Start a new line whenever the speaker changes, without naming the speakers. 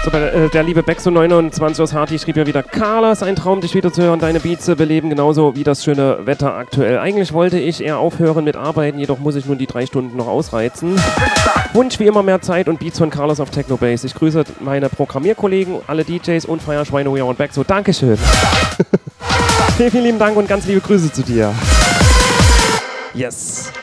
So, der liebe Bexo29 aus Harti schrieb ja wieder: Carlos, ein Traum, dich wieder zu hören, deine Beats zu beleben, genauso wie das schöne Wetter aktuell. Eigentlich wollte ich eher aufhören mit Arbeiten, jedoch muss ich nun die 3 Stunden noch ausreizen. Wunsch wie immer mehr Zeit und Beats von Carlos auf Technobase. Ich grüße meine Programmierkollegen, alle DJs und Feierschweine, We Are und Bexo. Dankeschön. Vielen, vielen lieben Dank und ganz liebe Grüße zu dir. Yes.